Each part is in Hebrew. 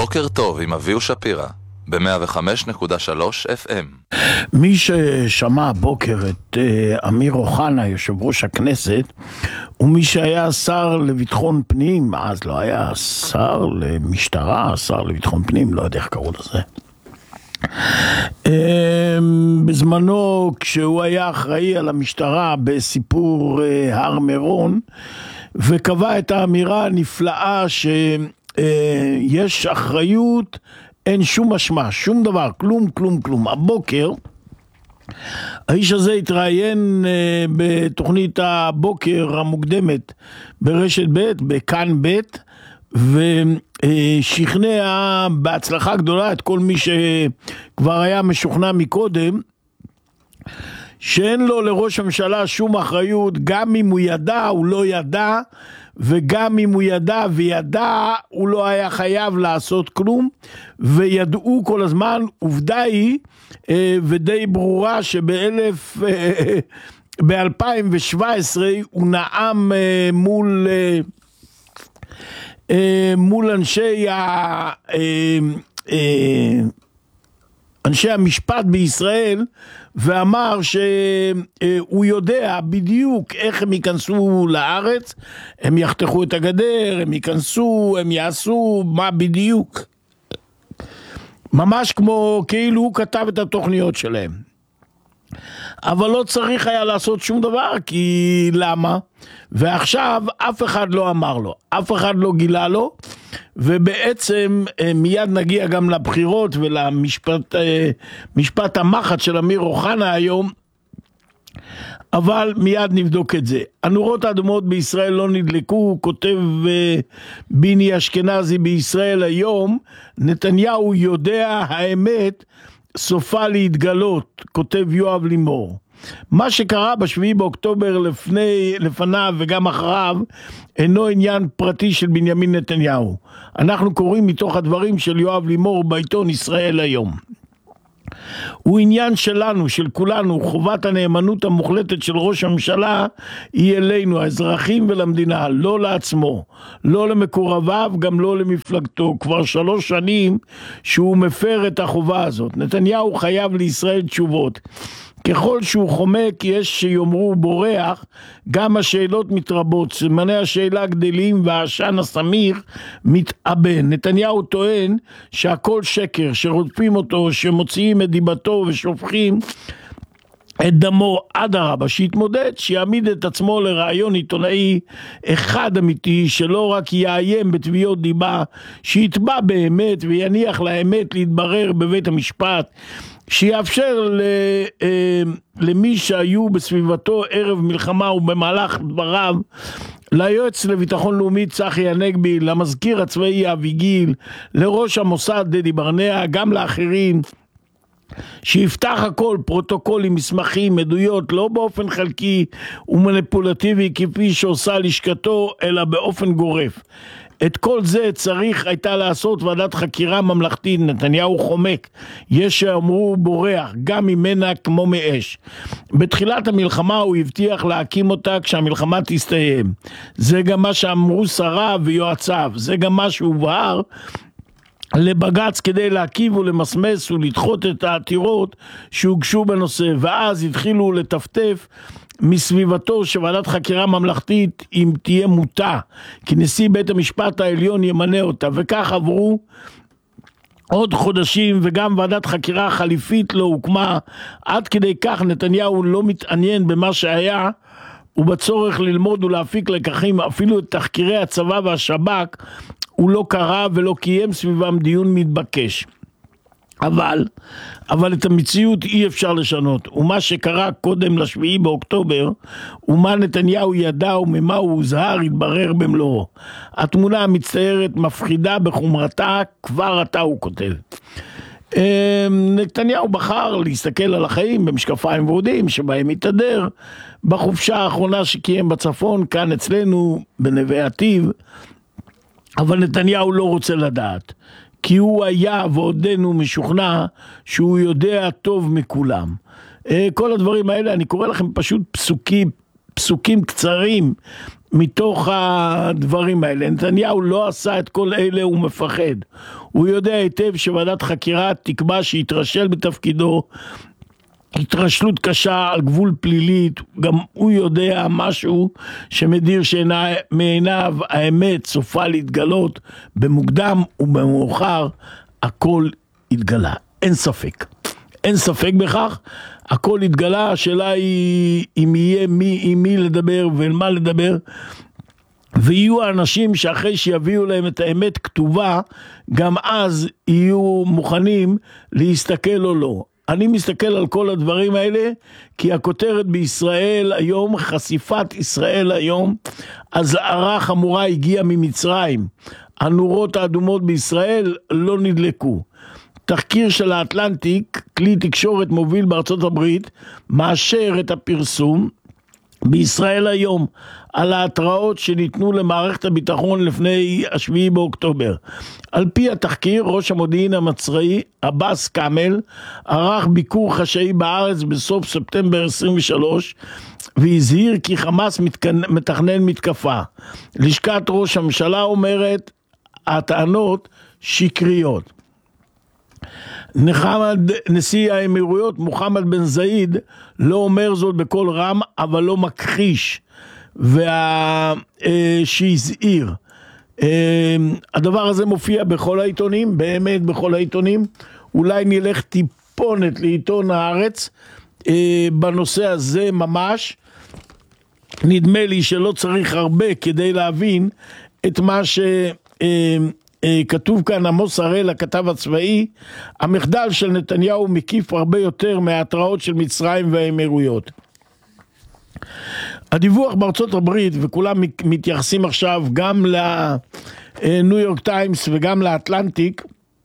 בוקר טוב עם אביהו שפירא, ב-105.3 FM. מי ששמע הבוקר את אמיר אוחנה, יושב ראש הכנסת, ומי שהיה שר לביטחון פנים, אז לא היה שר למשטרה, שר לביטחון פנים, לא יודע איך קראו לזה. בזמנו, כשהוא היה אחראי על המשטרה בסיפור הר מירון, וקבע את האמירה הנפלאה שיש אחריות, אין שום משמע, שום דבר, כלום. הבוקר, האיש הזה התראיין בתוכנית הבוקר המוקדמת ברשת ב' בכאן ב', ושכנע בהצלחה גדולה את כל מי שכבר היה משוכנע מקודם, שאין לו לראש הממשלה שום אחריות, גם אם הוא ידע, הוא לא ידע, וגם אם הוא ידע וידע, הוא לא היה חייב לעשות כלום, וידעו כל הזמן. עובדה היא, ודי ברורה, ב-2017 הוא נאם מול אנשי המשפט בישראל, ואמר שהוא יודע בדיוק איך הם ייכנסו לארץ, הם יחתכו את הגדר, הם ייכנסו, הם יעשו, מה בדיוק. ממש כמו כאילו הוא כתב את התוכניות שלהם. אבל לא צריך היה לעשות שום דבר, כי למה? ועכשיו אף אחד לא אמר לו, אף אחד לא גילה לו, ובעצם מיד נגיע גם לבחירות ולמשפט המחץ של אמיר אוחנה היום, אבל מיד נבדוק את זה. הנורות האדומות בישראל לא נדלקו, כותב ביני אשכנזי בישראל היום, נתניהו יודע האמת, סופה להתגלות, כותב יואב לימור. מה שקרה בשביעי באוקטובר לפניו וגם אחריו, אינו עניין פרטי של בנימין נתניהו. אנחנו קוראים מתוך הדברים של יואב לימור בעיתון ישראל היום. הוא עניין שלנו, של כולנו. חובת הנאמנות המוחלטת של ראש הממשלה היא אלינו, האזרחים ולמדינה, לא לעצמו, לא למקורביו, גם לא למפלגתו. כבר 3 שנים שהוא מפר את החובה הזאת. נתניהו חייב לישראל תשובות. ככל שהוא חומק, יש שיאמרו בורח, גם השאלות מתרבות, סימני השאלה גדלים והעשן הסמיך מתאבן. נתניהו טוען שהכל שקר, שרודפים אותו, שמוציאים את דיבתו ושופכים את דמו. אדרבה, שיתמודד, שיעמיד את עצמו לרעיון עיתונאי אחד אמיתי, שלא רק יאיים בתביעות דיבה, שיתבע באמת ויניח לאמת להתברר בבית המשפט, שיאפשר למי שהיו בסביבתו ערב מלחמה ובמהלך דבריו, ליועץ לביטחון לאומי צחי הנגבי, למזכיר הצבאי אביגיל, לראש המוסד דדי ברנע, גם לאחרים, שיפתח הכל, פרוטוקולים, מסמכים, עדויות, לא באופן חלקי ומניפולטיבי כפי שעושה לשכתו, אלא באופן גורף. את כל זה צריך הייתה לעשות ועדת חקירה ממלכתית. נתניהו חומק, יש שאמרו בורח, גם ממנה כמו מאש. בתחילת המלחמה הוא הבטיח להקים אותה כשהמלחמה תסתיים. זה גם מה שאמרו שריו ויועציו, זה גם מה שהובהר לבגץ כדי להקיב ולמסמס ולדחות את העתירות שהוגשו בנושא, ואז התחילו לטפטף מסביבתו שוועדת חקירה ממלכתית אם תהיה מוטה, כי נשיא בית המשפט העליון ימנה אותה, וכך עברו עוד חודשים וגם ועדת חקירה חליפית לא הוקמה. עד כדי כך נתניהו לא מתעניין במה שהיה ובצורך ללמוד ולהפיק לקחים. אפילו את תחקירי הצבא והשב"כ הוא לא קרא ולא קיים סביבם דיון מתבקש. אבל את המציאות אי אפשר לשנות, ומה שקרה קודם לשביעי באוקטובר, ומה נתניהו ידע וממה הוא הוזהר, התברר במלואו. התמונה המצטיירת מפחידה בחומרתה, כבר עתה הוא כותב. נתניהו בחר להסתכל על החיים במשקפיים ורודים שבהם התהדר בחופשה האחרונה שקיים בצפון, כאן אצלנו בנווה עתיב, אבל נתניהו לא רוצה לדעת. כי הוא היה ועודנו משוכנע שהוא יודע טוב מכולם. כל הדברים האלה, אני קורא לכם פשוט פסוקים קצרים מתוך הדברים האלה. נתניהו לא עשה את כל אלה, הוא מפחד. הוא יודע היטב שוועדת חקירה תקבע שיתרשל בתפקידו, התרשלות קשה על גבול פלילית, גם הוא יודע משהו שמדיר מעיניו, האמת סופה להתגלות, במוקדם ובמאוחר הכל התגלה, אין ספק. אין ספק בכך, הכל התגלה, השאלה היא אם יהיה עם מי לדבר ועל מה לדבר, ויהיו אנשים שאחרי שיביאו להם את האמת כתובה, גם אז יהיו מוכנים להסתכל או לא. אני מסתכל על כל הדברים האלה, כי הכותרת בישראל היום, חשיפת ישראל היום, הזערה חמורה הגיעה ממצרים. הנורות האדומות בישראל לא נדלקו. תחקיר של האטלנטיק, כלי תקשורת מוביל בארצות הברית, מאשר את הפרסום בישראל היום על ההתראות שניתנו למערכת הביטחון לפני 7 באוקטובר. על פי התחקיר, ראש המודיעין המצרי, עבאס כאמל, ערך ביקור חשאי בארץ בסוף ספטמבר 23, והזהיר כי חמאס מתכנן מתקפה. לשכת ראש הממשלה אומרת, הטענות שקריות. נשיא האמירויות מוחמד בן זאיד לא אומר זאת בקול רם, אבל לא מכחיש שהזהיר. הדבר הזה מופיע בכל העיתונים, באמת בכל העיתונים. אולי נלך טיפונת לעיתון הארץ בנושא הזה ממש. נדמה לי שלא צריך הרבה כדי להבין את מה כתוב כאן. עמוס הראל, הכתב הצבאי, המחדל של נתניהו מקיף הרבה יותר מההתראות של מצרים והאמירויות. הדיווח בארצות הברית, וכולם מתייחסים עכשיו גם לניו יורק טיימס וגם לאטלנטיק,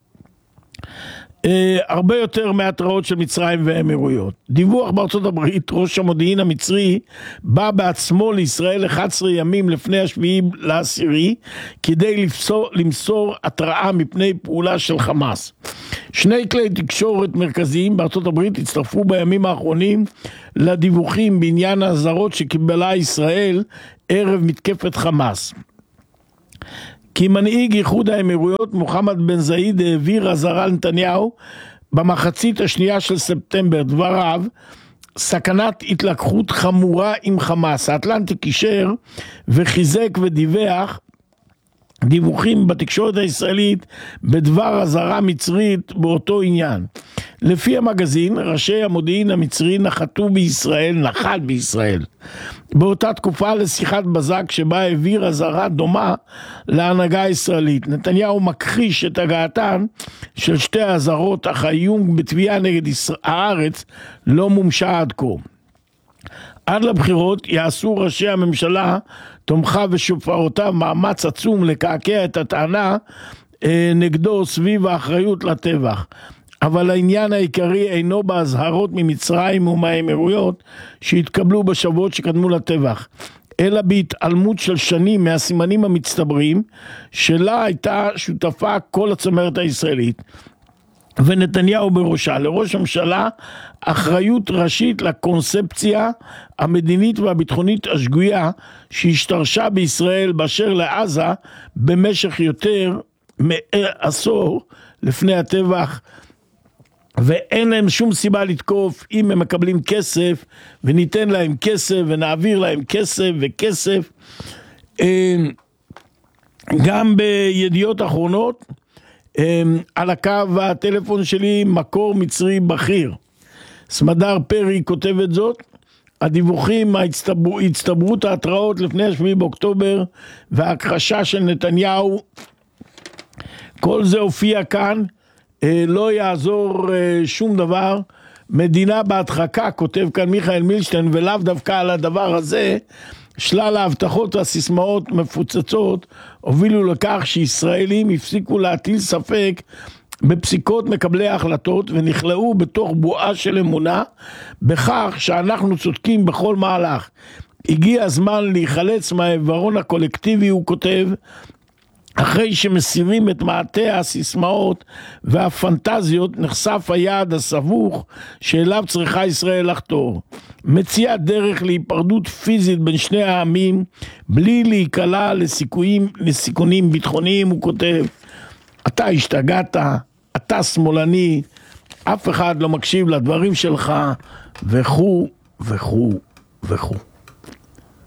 הרבה יותר מההתראות של מצרים והאמירויות. דיווח בארצות הברית, ראש המודיעין המצרי בא בעצמו לישראל 11 ימים לפני 7/10 כדי למסור התראה מפני פעולה של חמאס. 2 כלי תקשורת מרכזיים בארצות הברית הצטרפו בימים האחרונים לדיווחים בעניין האזהרות שקיבלה ישראל ערב מתקפת חמאס. כי מנהיג איחוד האמירויות מוחמד בן זאיד העביר אזהרה לנתניהו במחצית השנייה של ספטמבר, דבריו, סכנת התלקחות חמורה עם חמאס. האטלנטיק אישר וחיזק ודיווח דיווחים בתקשורת הישראלית בדבר אזהרה מצרית באותו עניין. לפי המגזין, ראשי המודיעין המצרי נחת בישראל באותה תקופה לשיחת בזק שבה העביר אזהרה דומה להנהגה הישראלית. נתניהו מכחיש את הגעתן של 2 האזהרות, אך האיום בתביעה נגד הארץ לא מומשה עד כה. עד לבחירות יעשו ראשי הממשלה, תומכיו ושופרותיו, מאמץ עצום לקעקע את הטענה נגדו סביב האחריות לטבח. אבל העניין העיקרי אינו בהזהרות ממצרים ומהאמירויות שהתקבלו בשבועות שקדמו לטבח, אלא בהתעלמות של שנים מהסימנים המצטברים שלה הייתה שותפה כל הצמרת הישראלית, ונתניהו בראשה. לראש הממשלה אחריות ראשית לקונספציה המדינית והביטחונית השגויה שהשתרשה בישראל באשר לעזה במשך יותר מעשור לפני הטבח, ואין להם שום סיבה לתקוף אם הם מקבלים כסף, וניתן להם כסף ונעביר להם כסף וכסף. גם בידיעות אחרונות, על הקו הטלפון שלי מקור מצרי בכיר, סמדר פרי, כותב את זאת. הדיווחים, הצטברות ההתראות לפני 7 באוקטובר וההכחשה של נתניהו, כל זה הופיע כאן, לא יעזור שום דבר. מדינה בהדחקה, כותב כאן מיכאל מילשטיין, ולאו דווקא על הדבר הזה. שלל ההבטחות והסיסמאות מפוצצות הובילו לכך שישראלים הפסיקו להטיל ספק בפסיקות מקבלי ההחלטות, ונכלאו בתוך בועה של אמונה בכך שאנחנו צודקים בכל מהלך. הגיע הזמן להיחלץ מהעיוורון הקולקטיבי, הוא כותב, אחרי שמסירים את מעטה הסיסמאות והפנטזיות, נחשף היעד הסבוך שאליו צריכה ישראל לחתור. מציע דרך להיפרדות פיזית בין שני העמים, בלי להיקלע לסיכונים ביטחוניים. הוא כותב, אתה השתגעת, אתה שמאלני, אף אחד לא מקשיב לדברים שלך, וכו' וכו' וכו'.